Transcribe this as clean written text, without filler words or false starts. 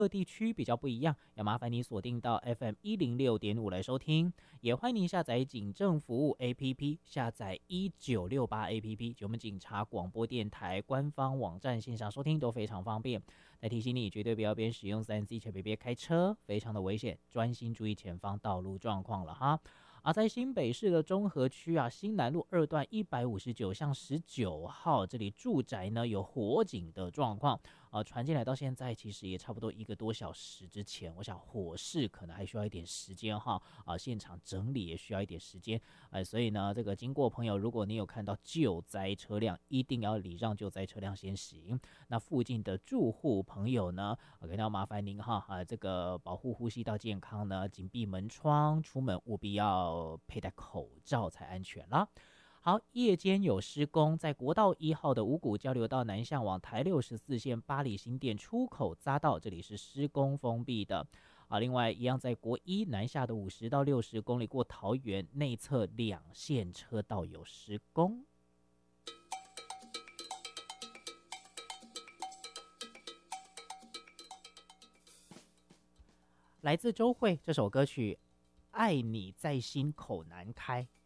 各地区比较不一样，要麻烦你锁定到 FM106.5来收听，也欢迎您下载警政服务 APP， 下载1968 APP， 就我们警察广播电台官方网站线上收听都非常方便。再提醒你，绝对不要边使用3C 且别开车，非常的危险，专心注意前方道路状况了哈。在新北市的中和区啊，新南路2段159巷19号这里住宅呢有火警的状况，传进来到现在其实也差不多1个多小时之前，我想火势可能还需要一点时间哈，现场整理也需要一点时间，所以呢，这个经过朋友，如果你有看到救灾车辆，一定要礼让救灾车辆先行。那附近的住户朋友呢，可能要麻烦您哈，这个保护呼吸道健康呢，紧闭门窗，出门务必要佩戴口罩才安全啦。好，夜间有施工，在国道1号的五股交流道南向往台64线八里新店出口匝道，这里是施工封闭的。另外一样在国一南下的50到60公里过桃园内侧2线车道有施工。来自周蕙这首歌曲《爱你在心口难开》。